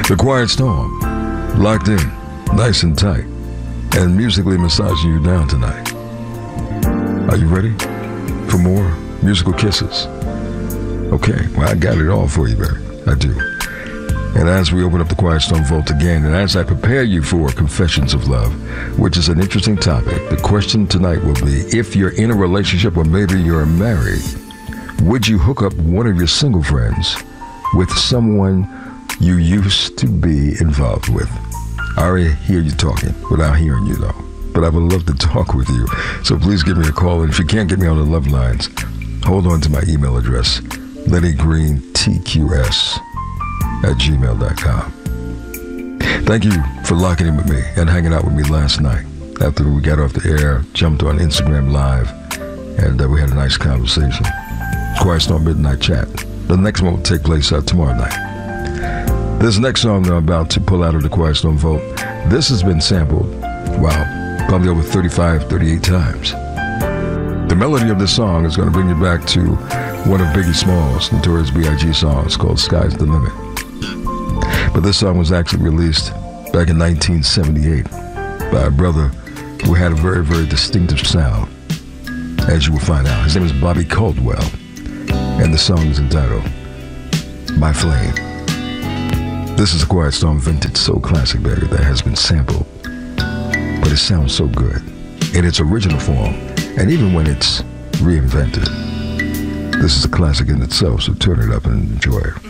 The Quiet Storm, locked in, nice and tight, and musically massaging you down tonight. Are you ready for more musical kisses? Okay, well, I got it all for you, baby. I do. And as we open up the Quiet Storm Vault again, and as I prepare you for Confessions of Love, which is an interesting topic, the question tonight will be, if you're in a relationship or maybe you're married, would you hook up one of your single friends with someone you used to be involved with? I already hear you talking without hearing you, though. But I would love to talk with you. So please give me a call. And if you can't get me on the love lines, hold on to my email address, LennyGreenTQS@gmail.com. Thank you for locking in with me and hanging out with me last night. After we got off the air, jumped on Instagram Live, and we had a nice conversation. Quiet Storm Midnight Chat. The next one will take place tomorrow night. This next song I'm about to pull out of the Quiet Storm Vault, this has been sampled, wow, probably over 38 times. The melody of this song is going to bring you back to one of Biggie Smalls' Notorious B.I.G. songs called Sky's the Limit. But this song was actually released back in 1978 by a brother who had a very, very distinctive sound, as you will find out. His name is Bobby Caldwell, and the song is entitled My Flame. This is a Quiet Storm vintage soul classic, baby, that has been sampled, but it sounds so good in its original form, and even when it's reinvented. This is a classic in itself, so turn it up and enjoy it.